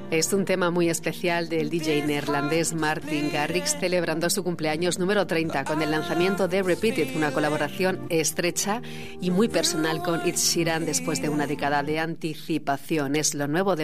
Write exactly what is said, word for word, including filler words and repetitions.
Es un tema muy especial del D J neerlandés Martin Garrix, celebrando su cumpleaños número treinta con el lanzamiento de Repeated, una colaboración estrecha y muy personal con Ed Sheeran después de una década de anticipación. Es lo nuevo de